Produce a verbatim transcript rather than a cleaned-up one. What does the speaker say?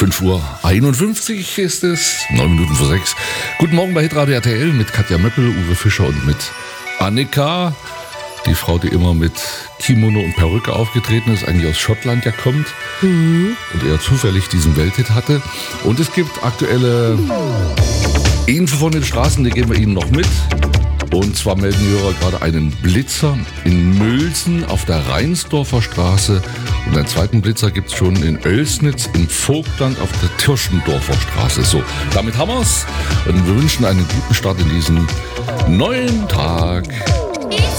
fünf Uhr einundfünfzig ist es, neun Minuten vor sechs. Guten Morgen bei Hitradio R T L mit Katja Möppel, Uwe Fischer und mit Annika. Die Frau, die immer mit Kimono und Perücke aufgetreten ist, eigentlich aus Schottland ja kommt mhm. und eher zufällig diesen Welthit hatte. Und es gibt aktuelle Info von den Straßen, die geben wir Ihnen noch mit. Und zwar melden die Hörer gerade einen Blitzer in Mülsen auf der Rheinsdorfer Straße. Und einen zweiten Blitzer gibt es schon in Oelsnitz im Vogtland auf der Tirschendorfer Straße. So, damit haben wir's. Und wir wünschen einen guten Start in diesen neuen Tag.